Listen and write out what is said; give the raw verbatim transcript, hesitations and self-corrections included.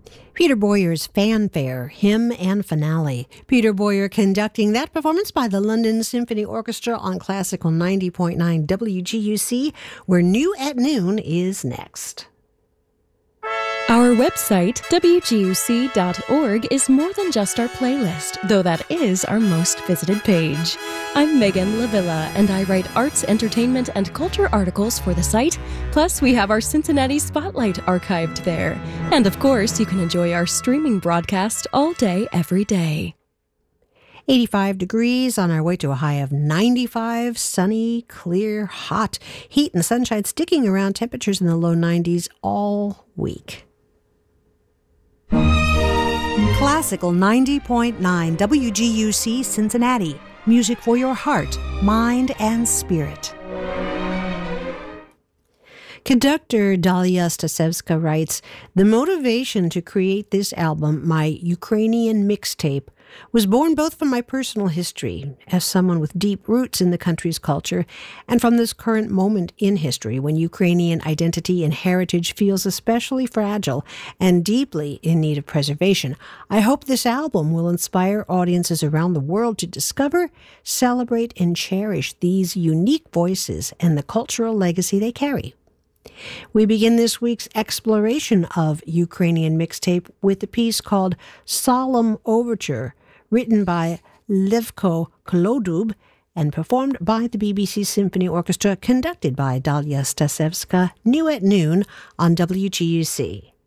Peter Boyer's Fanfare, Hymn and Finale. Peter Boyer conducting that performance by the London Symphony Orchestra on Classical ninety point nine W G U C, where New at Noon is next. Our website, W G U C dot org, is more than just our playlist, though that is our most visited page. I'm Megan Lavilla, and I write arts, entertainment, and culture articles for the site. Plus, we have our Cincinnati Spotlight archived there. And of course, you can enjoy our streaming broadcast all day, every day. eighty-five degrees on our way to a high of ninety-five, sunny, clear, hot. Heat and sunshine sticking around, temperatures in the low nineties all week. Classical ninety point nine W G U C Cincinnati. Music for your heart, mind, and spirit. Conductor Dalia Stasevska writes, "The motivation to create this album, my Ukrainian mixtape, was born both from my personal history as someone with deep roots in the country's culture and from this current moment in history when Ukrainian identity and heritage feels especially fragile and deeply in need of preservation. I hope this album will inspire audiences around the world to discover, celebrate, and cherish these unique voices and the cultural legacy they carry." We begin this week's exploration of Ukrainian mixtape with a piece called Solemn Overture, written by Levko Kolodub and performed by the B B C Symphony Orchestra, conducted by Dalia Stasevska, New at Noon on W G U C.